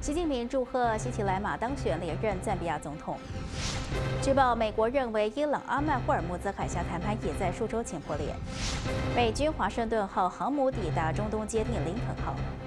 习近平祝贺希奇莱马当选连任赞比亚总统。据报，美国认为伊朗阿曼霍尔木兹海峡谈判也在数周前破裂。美军华盛顿号航母抵达中东接替林肯号。